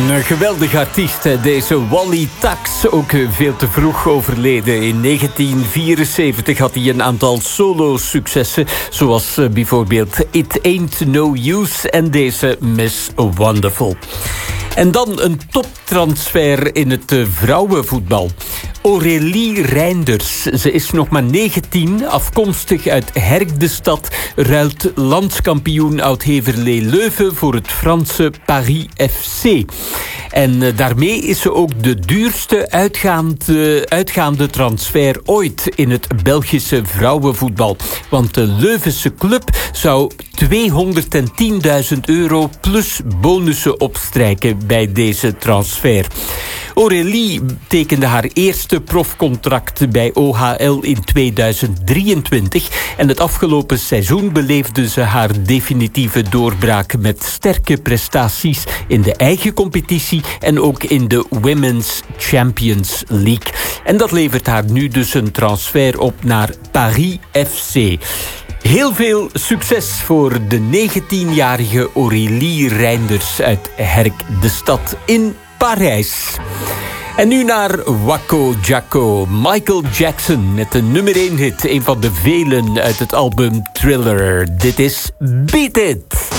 Een geweldige artiest, deze Wally Tax, ook veel te vroeg overleden. In 1974 had hij een aantal solo-successen, zoals bijvoorbeeld It Ain't No Use en deze Miss Wonderful. En dan een toptransfer in het vrouwenvoetbal. Aurélie Reinders, ze is nog maar 19, afkomstig uit Herk de Stad, ruilt landskampioen Oud-Heverlee Leuven voor het Franse Paris FC. En daarmee is ze ook de duurste uitgaande transfer ooit in het Belgische vrouwenvoetbal. Want de Leuvense club zou €210.000 plus bonussen opstrijken bij deze transfer. Aurélie tekende haar eerste profcontract bij OHL in 2023 en het afgelopen seizoen beleefde ze haar definitieve doorbraak met sterke prestaties in de eigen competitie en ook in de Women's Champions League. En dat levert haar nu dus een transfer op naar Paris FC. Heel veel succes voor de 19-jarige Aurélie Reinders uit Herk de Stad in Parijs. En nu naar Wacko Jacko, Michael Jackson met de nummer 1 hit. Een van de velen uit het album Thriller. Dit is Beat It.